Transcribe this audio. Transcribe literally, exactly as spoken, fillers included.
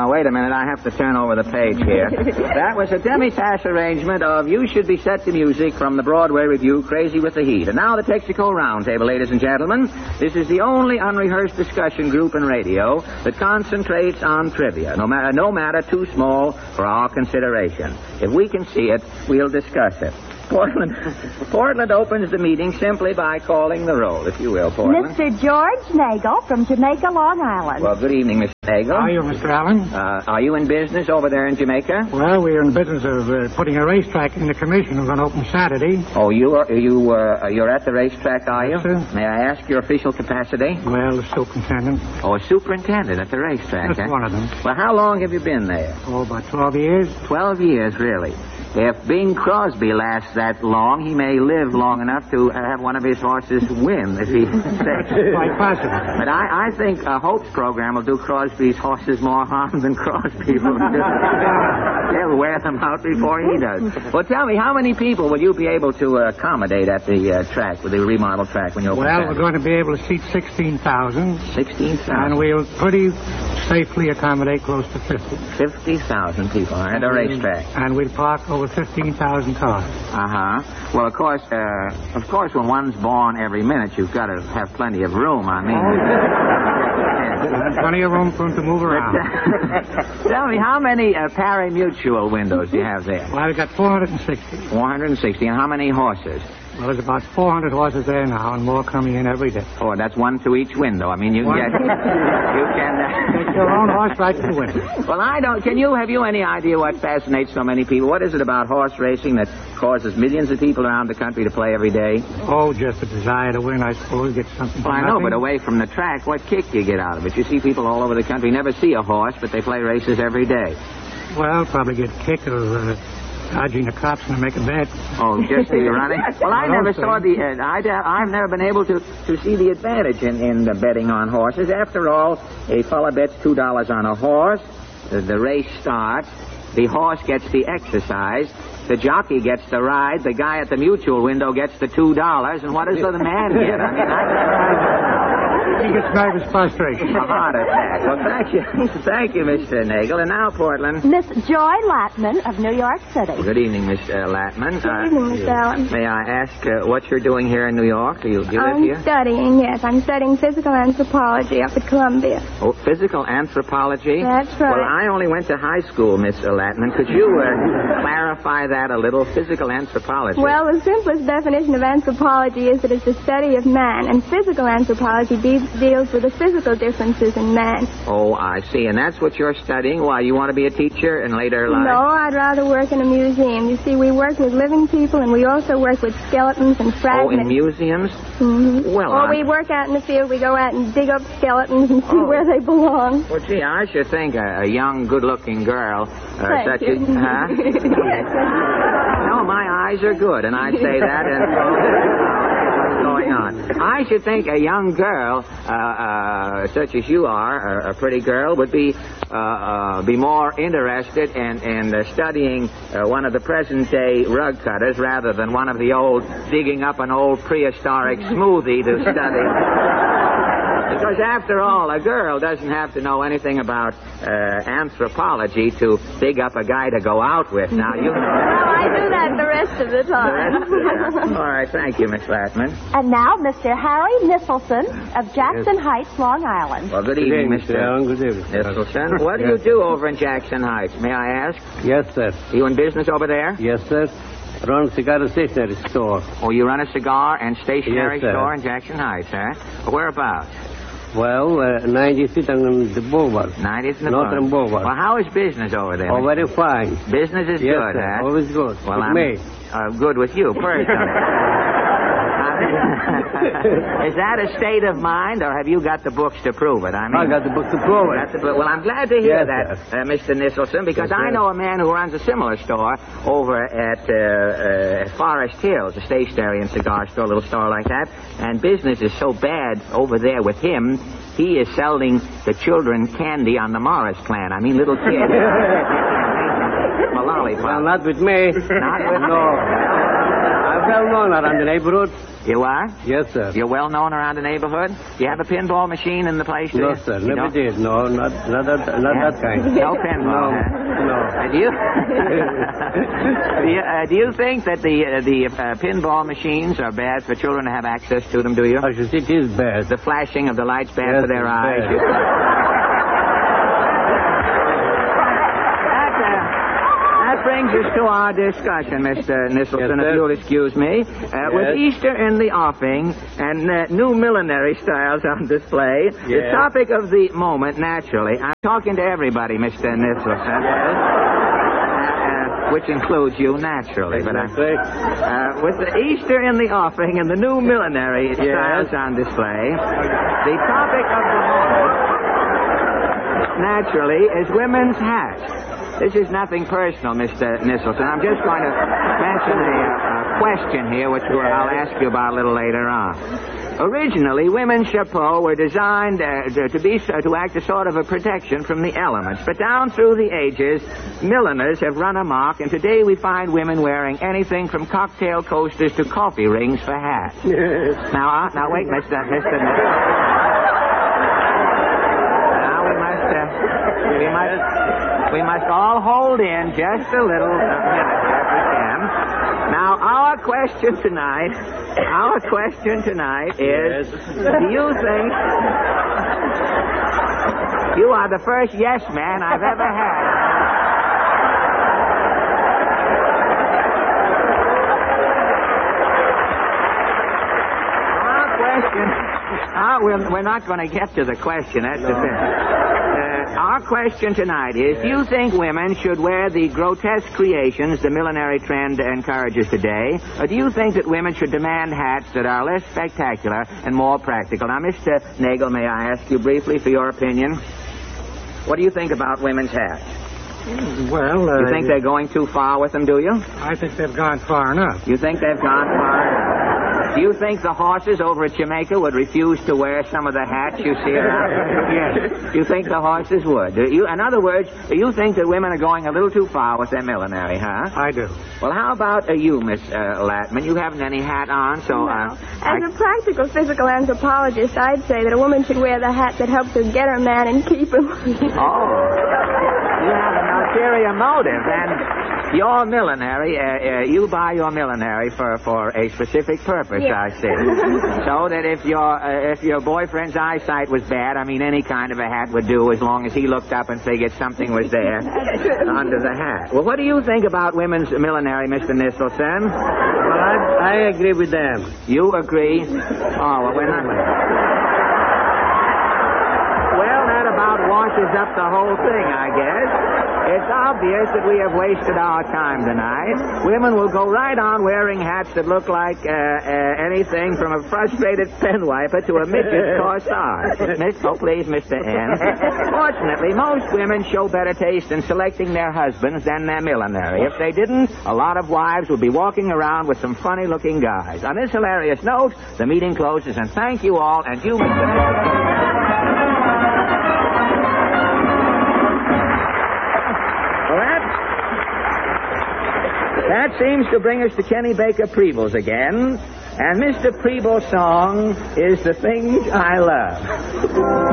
now, wait a minute. I have to turn over the page here. That was a demi-tasse arrangement of You Should Be Set to Music from the Broadway review, Crazy with the Heat. And now the Texaco Roundtable, ladies and gentlemen. This is the only unrehearsed discussion group in radio that concentrates on trivia, no matter, no matter too small for our consideration. If we can see it, we'll discuss it. Portland, Portland opens the meeting simply by calling the roll, if you will, Portland. Mister George Nagel from Jamaica, Long Island. Well, good evening, Mister Nagel. How are you, Mister Allen? Uh, are you in business over there in Jamaica? Well, we're in business of uh, putting a racetrack in the commission. We're going to open Saturday. Oh, you are, you, uh, you're at the racetrack, are you? Yes, sir. May I ask your official capacity? Well, the superintendent. Oh, a superintendent at the racetrack, That's eh? one of them. Well, how long have you been there? Oh, about twelve years. Twelve years, really. If Bing Crosby lasts that long, he may live long enough to have one of his horses win if he stays. Quite possible. But I, I think a Hope's program will do Crosby's horses more harm than Crosby will do. He'll wear them out before he does. Well, tell me, how many people will you be able to uh, accommodate at the uh, track, with the remodeled track, when you open Well, Saturday? we're going to be able to seat sixteen thousand. sixteen thousand. And we'll pretty safely accommodate close to fifty. fifty thousand people at a racetrack. And we'll park over fifteen thousand cars. Uh-huh. Well, of course, uh, of course, when one's born every minute, you've got to have plenty of room, I mean. And plenty of room for them to move around. Tell me, how many uh, pari-mutual windows do you have there? Well, we've got four hundred sixty. four hundred sixty. And how many horses? Well, there's about four hundred horses there now, and more coming in every day. Oh, that's one to each window. I mean, you can One. get... You can... Uh... Take your own horse right to the window. Well, I don't... Can you... Have you any idea what fascinates so many people? What is it about horse racing that causes millions of people around the country to play every day? Oh, just a desire to win, I suppose. Get something Well, for I know, nothing. but away from the track, what kick do you get out of it? You see people all over the country never see a horse, but they play races every day. Well, probably get kicked or uh, dodging the cops and make a bet. Oh, just the running? Well, I I never don't saw think. the... Uh, I, I've never been able to, to see the advantage in, in uh, betting on horses. After all, a fella bets two dollars on a horse. The, the race starts. The horse gets the exercise. The jockey gets the ride. The guy at the mutual window gets the two dollars. And what does the man get? I mean, I... He gets nervous frustration. A heart attack. Well, thank you. Thank you, Mister Nagel. And now, Portland. Miss Joy Latman of New York City. Good evening, Miss uh, Latman. Good evening, Miss Allen. May I ask uh, what you're doing here in New York? Do you, do you live I'm here? studying, yes. I'm studying physical anthropology up at Columbia. Oh, physical anthropology? That's right. Well, I only went to high school, Miss Latman. Could you uh, clarify that a little? Physical anthropology. Well, the simplest definition of anthropology is that it's the study of man, and physical anthropology de- deals with the physical differences in man. Oh, I see. And that's what you're studying? Why, you want to be a teacher in later life? No, I'd rather work in a museum. You see, we work with living people, and we also work with skeletons and Oh, fragments. in museums? Mm-hmm. Well, or I'm- we work out in the field. We go out and dig up skeletons and see Oh. where they belong. Well, gee, I should think a, a young, good-looking girl uh, Thank such you. as... Huh? No, my eyes are good, and I say that and what's going on. I should think a young girl, uh, uh, such as you are, a, a pretty girl, would be uh, uh, be more interested in, in uh, studying uh, one of the present-day rug cutters rather than one of the old, digging up an old prehistoric smoothie to study. Because after all, a girl doesn't have to know anything about uh, anthropology to dig up a guy to go out with. Now, you know. Well, I do that the rest of the time. All right, thank you, Miss Latman. And now, Mister Harry Nisselson of Jackson Heights, Long Island. Well, good evening, Mister Allen. Good evening. Nisselson. What do you do over in Jackson Heights, may I ask? Yes, sir. You in business over there? Yes, sir. Run a cigar and stationery store. Oh, you run a cigar and stationery Yes, sir. store in Jackson Heights, huh? Whereabouts? Well, uh, ninety-six on the boulevard. ninetieth and the Northern Boulevard. Well, how is business over there? Oh, very fine. Business is Yes, good, sir. huh? Always good. Well, With I'm me. Uh, good with you, personally. Is that a state of mind, or have you got the books to prove it? I mean, I got the book to prove That's it. the, well, I'm glad to hear Yes, that, uh, Mister Nisselson, because Yes, I sir. know a man who runs a similar store over at uh, uh, Forest Hills, a stationery and cigar store, a little store like that, and business is so bad over there with him, he is selling the children candy on the Morris clan. I mean, little kids. A lollipop. Well, not with me. Not with No. I've well known around the neighborhood. You are? Yes, sir. You're well known around the neighborhood? You have a pinball machine in the place? No, there? sir. You Never don't? did. No, not, not, that, not Yeah. that kind. No pinball, No, huh? no. Uh, do you, do you, uh, do you think that the uh, the uh, pinball machines are bad for children to have access to them, do you? I should say it is bad. The flashing of the lights bad Yes, for their it's eyes? bad. that, uh, that brings us to our discussion, Mister Nisselson, Yes, if sir. you'll excuse me. Uh, With Yes. Easter in the offing and uh, new millinery styles on display, the Yes. topic of the moment, naturally, I'm talking to everybody, Mister Nisselson. Which includes you, naturally. But I, Exactly. uh, with the Easter in the offing and the new millinery styles on display, the topic of the moment, naturally, is women's hats. This is nothing personal, Mister Nisselson. I'm just going to mention a, a question here, which we'll- I'll ask you about a little later on. Originally, women's chapeaux were designed uh, to, to be uh, to act as sort of a protection from the elements. But down through the ages, milliners have run amok, and today we find women wearing anything from cocktail coasters to coffee rings for hats. Now, uh, now wait, Mister Mister Now we must uh, we must we must all hold in just a little uh, minute if we can. Now, our question tonight, our question tonight is, do you think you are the first yes man I've ever had? Our question, our, we're, we're not going to get to the question, that's the thing. Uh, our question tonight is, do you think women should wear the grotesque creations the millinery trend encourages today? Or do you think that women should demand hats that are less spectacular and more practical? Now, Mister Nagel, may I ask you briefly for your opinion? What do you think about women's hats? Well, uh, You think they're going too far with them, do you? I think they've gone far enough. You think they've gone far enough? Do you think the horses over at Jamaica would refuse to wear some of the hats you see around? Yes. You think the horses would? Do you, in other words, do you think that women are going a little too far with their millinery, huh? I do. Well, how about uh, you, Miss uh, Latman? You haven't any hat on, so... Uh, As a practical physical anthropologist, I'd say that a woman should wear the hat that helps her get her man and keep him. Oh. You have an ulterior motive, and your millinery, uh, uh, you buy your millinery for, for a specific purpose, Yeah. I see. So that if your uh, if your boyfriend's eyesight was bad, I mean, any kind of a hat would do as long as he looked up and figured something was there under the hat. Well, what do you think about women's millinery, Mister Nisselson? Well, I, I agree with them. You agree? Oh, well, we're not... Well, that about washes up the whole thing, I guess. It's obvious that we have wasted our time tonight. Women will go right on wearing hats that look like uh, uh, anything from a frustrated pen wiper to a midget corsage. Miss, oh, please, Mister N. Fortunately, most women show better taste in selecting their husbands than their millinery. If they didn't, a lot of wives would be walking around with some funny-looking guys. On this hilarious note, the meeting closes, and thank you all, and you, Mister N. Well, that, that seems to bring us to Kenny Baker Prebles again. And Mister Preble's song is The Things I Love.